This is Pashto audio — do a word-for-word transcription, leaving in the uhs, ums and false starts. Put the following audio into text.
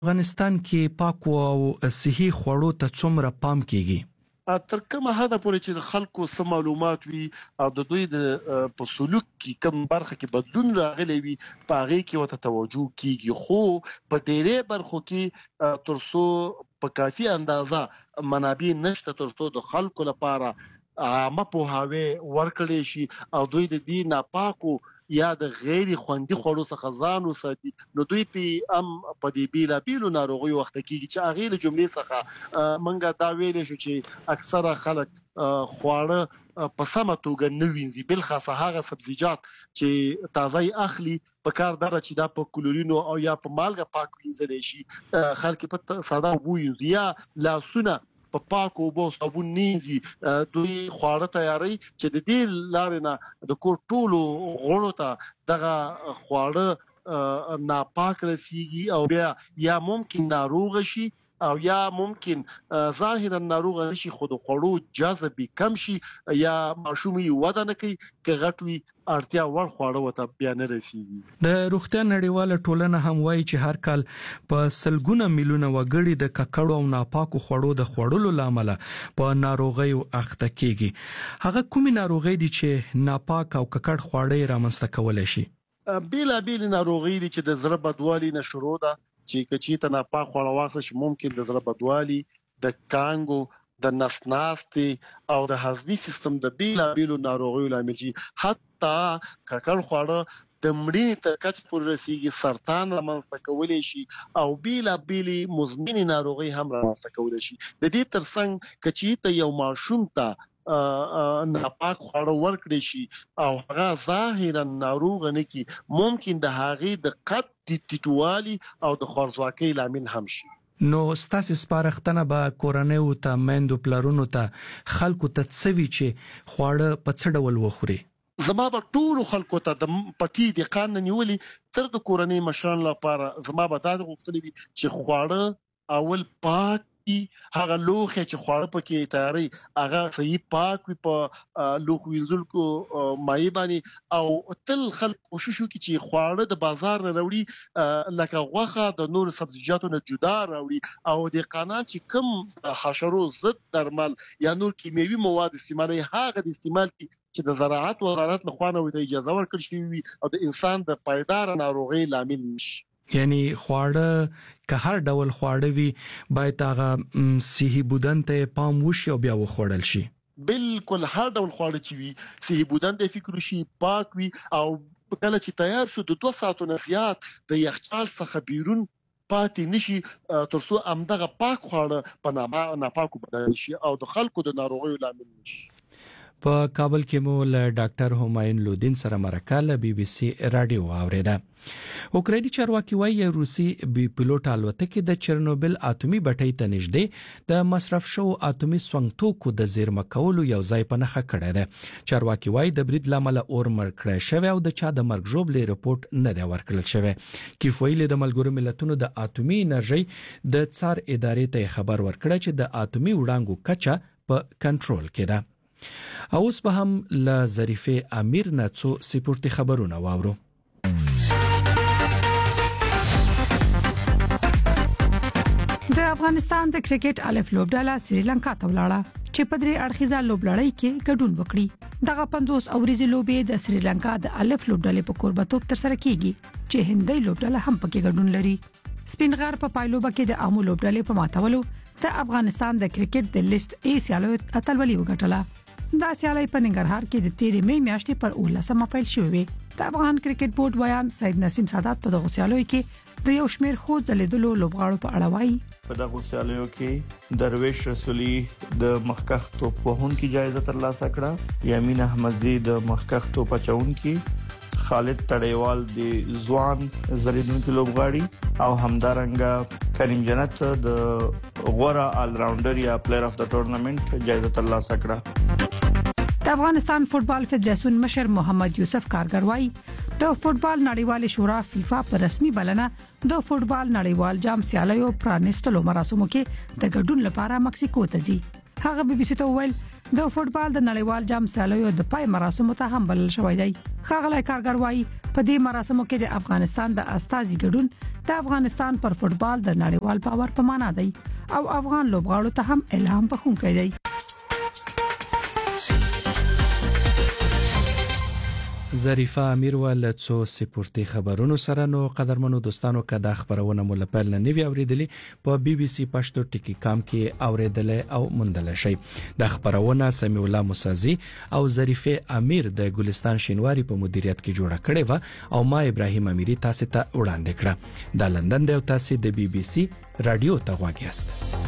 افغانستان کې پاکو او صحي خوړو ته څومره پام کیږي؟ تر کومه حده پورې چې د خلکو څه معلومات وي او د دوی د په سلوک کې کوم برخه کې بدلون راغلی وي په هغه کې ورته توجه کیږي، خو په ډېرې برخو کې تر څو په کافي اندازه منابع نشته تر څو د خلکو لپاره عامه پوهاوی ورکړی شي او دوی د دې ناپاکو یا د غیر خوندي خوړو څخه ځان وساتي، نو دوی په ام په دې بیلابیلو ناروغیو وخت کېږي چې هغې له جملې څخه موږ دا ویلی شو چې اکثره خلک خواړه په سمه توګه نه وینځي، بلخاصه هغه سبزیجات چې تازه یې اخلي په کار دا چې دا په کلورینو او یا په مالګه پاک وینځلی شي، خلک په ساده اوبو وینځي یا لاسونه په پاکو اوبو صابون نینځي، دوی خواړه تیاروي چې د دې لارې نه د کور ټولو غړو ته دغه خواړه ناپاک رسیږي او بیا یا ممکن ناروغه شي او یا ممکن ظاهرا ناروغه نشي خو د خوړو جذب کم شي یا ماشوم یې وده نه کوي که غټ وي اړتیا وړ خواړه ورته بیا نه رسیږي. د روغتیا نړیواله ټولنه هم وایي چې هر کال په سلګونه میلیونه وګړي د ککړو او ناپاکو خوړو د خوړلو لامل په ناروغیو اخته کیږي. هغه کومې ناروغي دي چې ناپاک او ککړ خواړه رامنځته کولای شي؟ بیلا بیل ناروغي دي چې د زړه بدوالي نه شروع ده چې کچې ته ناپاک خواړه واخلي شي ممکن د زړه بدوالي، د کانګو، د نس ناستې او د هضمي سیستم د بیلا بیلو ناروغیو لامل شي، حتی ککړ خواړه د مړینې تر کچې پورې رسیږي، سرطان رامنځته کولی شي او بیلا بیلې مزمنې ناروغۍ هم رامنځته کولی شي. د دې ترڅنګ کچې ته یو ماشوم ته ناپاک خواړه ورکړي شي او هغه ظاهرا ناروغ نه کی، ممکن د هغې د قد ټیټوالي او د خوارځواکۍ لامل هم شي. نو ستاسو سپارښتنه به کورنیو ته میندو پلرونو ته خلکو ته څه وي چې خواړه په څه ډول وخوري؟ زما به ټولو خلکو ته د پټي د قان نه نیولې تر د کورنۍ مشرانو لپاره زما به دا غوښتنه وي چې خواړه اول پاک هغه لوښي چې خواړه پکې تیاری هغه صحیح پاک وي په لوښ وینځونکو مایع باندې او تل خلک کوشش وکړي چې خواړه د بازار نه راوړي لکه غوښه د نور سبزیجاتو نه جدا راوړي او د قانون چې کوم حشرو ضد درمل یا نور کیمیاوي مواد استعمالوي هغه د استعمال کی چې د زراعت وزارت لخوا نه وي اجازه ورکړل شوې وي او د انسان د پایدار ناروغي لامل نشي. یعنی خواړه که هر ډول خواړه وي باید هغه صحي بودن ته پام وشي او بیا وخوړل شي. بالکل هر ډول خواړه چې وي صحي بودن ته فکر وشي، پاک وي او کله چې تیار شو د دوه ساعتو نه زیات د یخچال څخه بیرون پاتې نشي تر څو همدغه پاک خواړه په ناپاکو بدل شي او د خلکو د ناروغیو لامل نشي. په کابل کې مو له ډاکټر همایون لودین سره مرکه له بي بي سي رادیو اوریده. اوکرایني چارواکي وايي روسي بي پيلوټ الوتکې د چرنوبل اټومي بټۍ ته نږدې د مصرف شو اټومي سونګتوکو د زیرمه کولو یو ځای په نخښه کړی دی. چارواکي وايي د برید لامل اور مړ کړی شوی او د چا د مرګ ژوبلې رپورت نه دی ورکړل شوی. کیف ویلي د ملګرو ملتونو د اټومي انرژي د څار ادارې ته خبر ورکړی چې د اټومي وړانګو کچه په کنټرول کې ده. او اوس به هم له ظریفه امیر نه څو سپورتي خبرونه واورو. د افغانستان د کرکټ الف لوبډله سریلانکا ته ولاړه چې په درې اړخیزه لوبلړۍ کې ګډون وکړي. دغه پنځوس اوريزي لوبې د سریلانکا د الف لوبډلې په کوربتوب تر سره کیږي چې هندۍ لوبډله هم پکې ګډون لري. سپین غر په پایلوبه کې د امو لوبډلې په ماتولو د افغانستان د کرکټ د لیست ای سیالو اتلولي وګټله. دا سیالي په ننګرهار کې د تیرې مې میاشتې پر اولسمه پیل شوې وي. د افغان کرکټ بورډ ویان سید نسیم سادات په دغه سیالیو کې د یو شمېر خو ځلیدلو لوبغاړو په اړه وایي. په دغه سیالیو کې درویش رسولي د مخکخ توپ وهونکي جایزه ترلاسه کړه، یامین احمدزي د مخکخ توپ اچونکي، خالد تړیوال د ځوان زریدونکو لوبغاړي او همدارنګه کریم جنت د غوړه آل راونډر یا پلیئر اف د ټورنمنت جایزه ترلاسه کړه. د افغانستان فوتبال فدراسیون مشر محمد یوسف کارګر وايي د فوتبال نړیوال شورا فیفا په رسمي بلنه د فوتبال نړیوال جام سیالیو پرانستلو مراسمو کې د ګډون لپاره مکسیکو ته ځي. هغه بي بي سي ته وویل د فوټبال د نړیوال جام سیالیو د پای مراسمو ته هم بلل شوی دی. ښاغلی کارګر وايي په دې مراسمو کې د افغانستان د استازي ګډون د افغانستان پر فوټبال د نړیوال باور په معنا دی او افغان لوبغاړو ته هم الهام بخښونکی دی. ظریفه امیر ول څو سپورتي خبرونو سره نو قدرمنو دوستانو کدا خبرونه مولپل نه نیوی اوریدلې په بي بي سي پښتو ټکی کام کې اوریدل او مندل شي. د خبرونه سمیع الله مسازي او ظریفه امیر د ګلستان شینواری په مدیریت کې جوړه کړې و او ما ابراهیم امیری تاسو ته وړاندې کړه. د لندن د تاسو د بي بي سي رادیو ته غواړئ.